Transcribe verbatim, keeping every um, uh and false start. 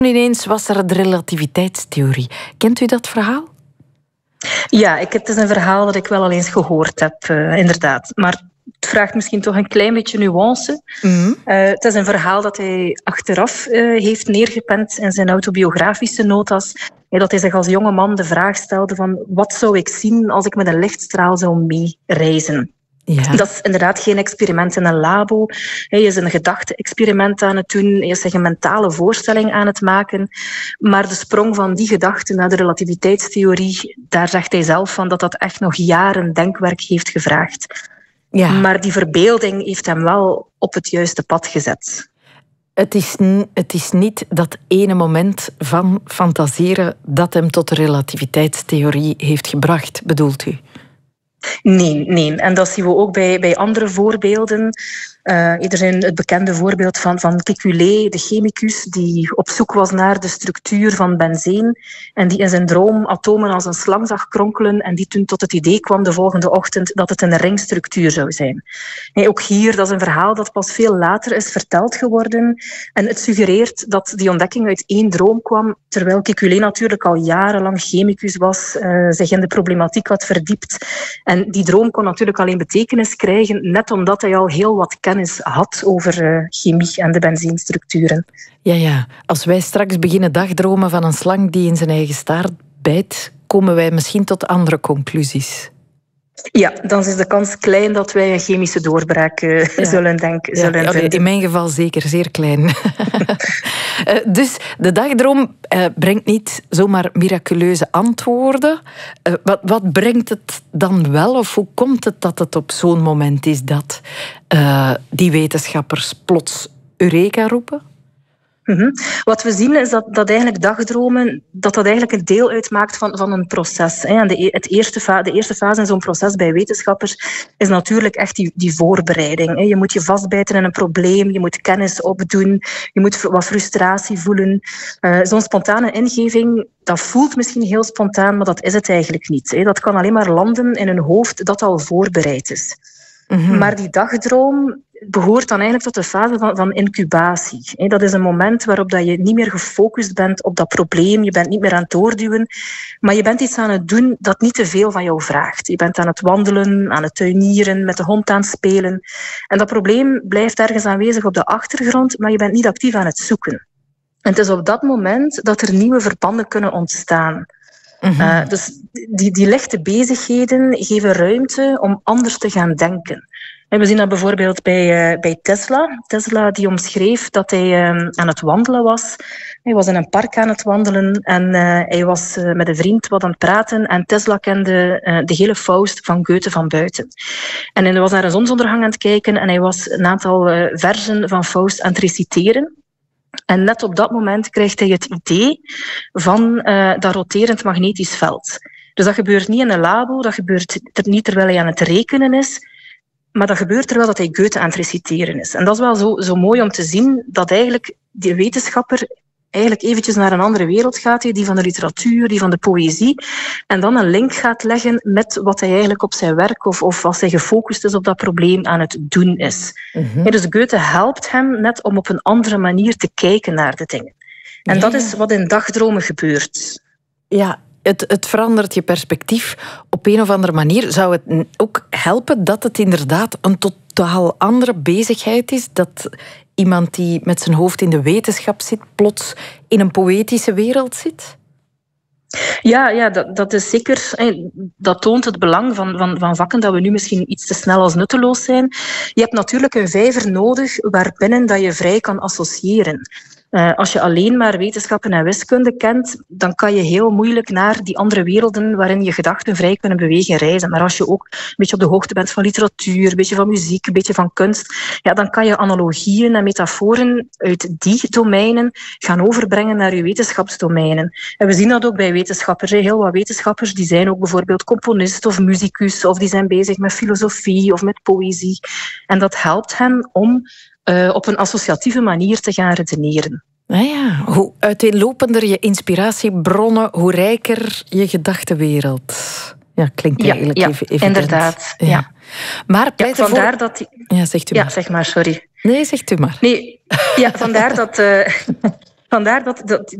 Ineens was er de relativiteitstheorie. Kent u dat verhaal? Ja, ik, het is een verhaal dat ik wel al eens gehoord heb, uh, inderdaad. Maar het vraagt misschien toch een klein beetje nuance. Mm-hmm. Uh, het is een verhaal dat hij achteraf uh, heeft neergepend in zijn autobiografische notas. Ja, dat hij zich als jonge man de vraag stelde van wat zou ik zien als ik met een lichtstraal zou meereizen? Ja. Dat is inderdaad geen experiment in een labo. Hij is een gedachte-experiment aan het doen. Hij is zich een mentale voorstelling aan het maken. Maar de sprong van die gedachte naar de relativiteitstheorie, daar zegt hij zelf van dat dat echt nog jaren denkwerk heeft gevraagd. Ja. Maar die verbeelding heeft hem wel op het juiste pad gezet. Het is, het is niet dat ene moment van fantaseren dat hem tot de relativiteitstheorie heeft gebracht, bedoelt u? Nee, nee. En dat zien we ook bij, bij andere voorbeelden. Uh, er zijn het bekende voorbeeld van, van Kekulé, de chemicus, die op zoek was naar de structuur van benzeen en die in zijn droom atomen als een slang zag kronkelen en die toen tot het idee kwam de volgende ochtend dat het een ringstructuur zou zijn. Nee, ook hier, dat is een verhaal dat pas veel later is verteld geworden en het suggereert dat die ontdekking uit één droom kwam, terwijl Kekulé natuurlijk al jarenlang chemicus was, uh, zich in de problematiek had verdiept. En die droom kon natuurlijk alleen betekenis krijgen, net omdat hij al heel wat kennis had over uh, chemie en de benzinestructuren. Ja, ja. Als wij straks beginnen dagdromen van een slang die in zijn eigen staart bijt, komen wij misschien tot andere conclusies. Ja, dan is de kans klein dat wij een chemische doorbraak uh, ja. zullen denken. Ja, zullen ja, vinden. In mijn geval zeker, zeer klein. uh, dus de dagdroom uh, brengt niet zomaar miraculeuze antwoorden. Uh, wat, wat brengt het dan wel? Of hoe komt het dat het op zo'n moment is dat uh, die wetenschappers plots Eureka roepen? Mm-hmm. Wat we zien is dat, dat eigenlijk dagdromen dat dat eigenlijk een deel uitmaakt van, van een proces. En de, het eerste fa- de eerste fase in zo'n proces bij wetenschappers is natuurlijk echt die, die voorbereiding. Je moet je vastbijten in een probleem, je moet kennis opdoen, je moet wat frustratie voelen. Uh, zo'n spontane ingeving, dat voelt misschien heel spontaan, maar dat is het eigenlijk niet. Dat kan alleen maar landen in een hoofd dat al voorbereid is. Mm-hmm. Maar die dagdroom behoort dan eigenlijk tot de fase van, van incubatie. Dat is een moment waarop dat je niet meer gefocust bent op dat probleem, je bent niet meer aan het doorduwen, maar je bent iets aan het doen dat niet te veel van jou vraagt. Je bent aan het wandelen, aan het tuinieren, met de hond aan het spelen. En dat probleem blijft ergens aanwezig op de achtergrond, maar je bent niet actief aan het zoeken. En het is op dat moment dat er nieuwe verbanden kunnen ontstaan. Mm-hmm. Uh, dus die, die lichte bezigheden geven ruimte om anders te gaan denken. En we zien dat bijvoorbeeld bij, uh, bij Tesla. Tesla die omschreef dat hij uh, aan het wandelen was. Hij was in een park aan het wandelen en uh, hij was uh, met een vriend wat aan het praten. En Tesla kende uh, de hele Faust van Goethe van buiten. En hij was naar een zonsondergang aan het kijken en hij was een aantal uh, verzen van Faust aan het reciteren. En net op dat moment krijgt hij het idee van uh, dat roterend magnetisch veld. Dus dat gebeurt niet in een labo, dat gebeurt niet terwijl hij aan het rekenen is, maar dat gebeurt terwijl dat hij Goethe aan het reciteren is. En dat is wel zo, zo mooi om te zien dat eigenlijk die wetenschapper eigenlijk eventjes naar een andere wereld gaat, die van de literatuur, die van de poëzie, en dan een link gaat leggen met wat hij eigenlijk op zijn werk of, of als hij gefocust is op dat probleem aan het doen is. Mm-hmm. Ja, dus Goethe helpt hem net om op een andere manier te kijken naar de dingen. En ja. dat is wat in dagdromen gebeurt. Ja, het, het verandert je perspectief op een of andere manier. Zou het ook helpen dat het inderdaad een totaal andere bezigheid is, dat iemand die met zijn hoofd in de wetenschap zit, plots in een poëtische wereld zit? Ja, ja dat, dat is zeker. Dat toont het belang van, van, van vakken dat we nu misschien iets te snel als nutteloos zijn. Je hebt natuurlijk een vijver nodig waarbinnen dat je vrij kan associëren. Uh, als je alleen maar wetenschappen en wiskunde kent, dan kan je heel moeilijk naar die andere werelden waarin je gedachten vrij kunnen bewegen reizen. Maar als je ook een beetje op de hoogte bent van literatuur, een beetje van muziek, een beetje van kunst, ja, dan kan je analogieën en metaforen uit die domeinen gaan overbrengen naar je wetenschapsdomeinen. En we zien dat ook bij wetenschappers. Heel wat wetenschappers die zijn ook bijvoorbeeld componist of muzikus, of die zijn bezig met filosofie of met poëzie. En dat helpt hen om Uh, op een associatieve manier te gaan redeneren. Nou ja, hoe uiteenlopender je inspiratiebronnen, hoe rijker je gedachtenwereld. Ja, klinkt eigenlijk ja, ja, even evident. Inderdaad, ja. ja. Maar ja, vandaar voor... dat... Die... Ja, zegt u ja, maar. zeg maar, sorry. Nee, zegt u maar. Nee, ja, vandaar dat... Uh... Vandaar dat, dat